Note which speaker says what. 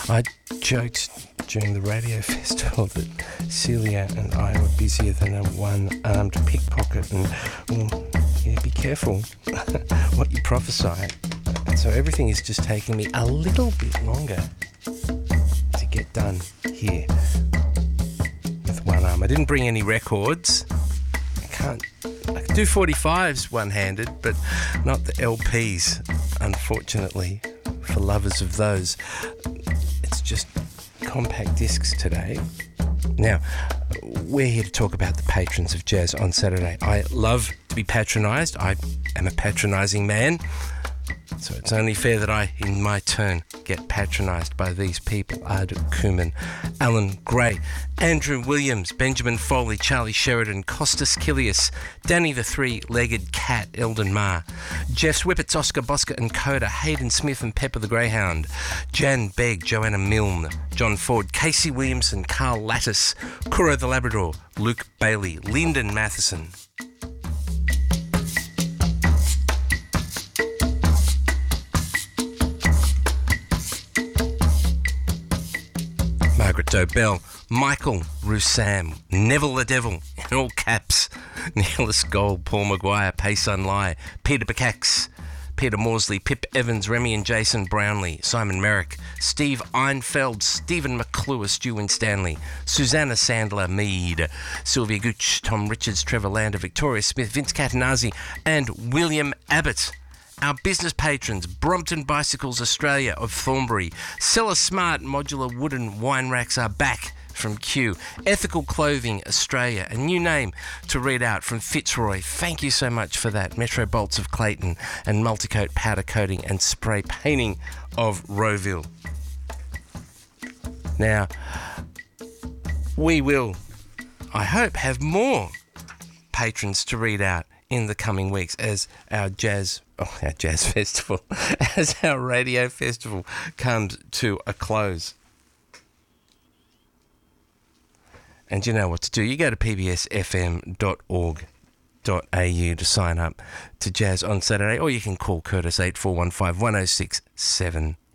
Speaker 1: I joked during the radio festival that Celia and I were busier than a one-armed pickpocket, and be careful what you prophesy. And so everything is just taking me a little bit longer to get done here with one arm. I didn't bring any records. I can do 45s one-handed, but not the LPs, unfortunately, for lovers of those. It's just compact discs today. Now, we're here to talk about the patrons of Jazz on Saturday. I love to be patronised. I am a patronising man. So it's only fair that I, in my turn, get patronised by these people. Ard Kuman, Alan Gray, Andrew Williams, Benjamin Foley, Charlie Sheridan, Costas Kilius, Danny the Three-Legged Cat, Eldon Ma, Jeff Whippets, Oscar Bosca and Coda, Hayden Smith and Pepper the Greyhound, Jan Begg, Joanna Milne, John Ford, Casey Williamson, Carl Lattis, Kuro the Labrador, Luke Bailey, Lyndon Matheson. Margaret Dobell, Michael Rusam, Neville the Devil, in all caps, Nicholas Gold, Paul Maguire, Paysun Lai, Peter Bakax, Peter Morsley, Pip Evans, Remy and Jason Brownlee, Simon Merrick, Steve Einfeld, Stephen McClure, Stu Stanley, Susanna Sandler Mead, Sylvia Gooch, Tom Richards, Trevor Lander, Victoria Smith, Vince Catanazzi and William Abbott. Our business patrons, Brompton Bicycles Australia of Thornbury, Cellar Smart modular wooden wine racks are back from Kew, Ethical Clothing Australia, a new name to read out from Fitzroy. Thank you so much for that. Metro Bolts of Clayton and Multicoat Powder Coating and Spray Painting of Rowville. Now, we will, I hope, have more patrons to read out in the coming weeks as our jazz festival, as our radio festival comes to a close. And you know what to do. You go to pbsfm.org.au to sign up to Jazz on Saturday, or you can call Curtis 8415 106 7.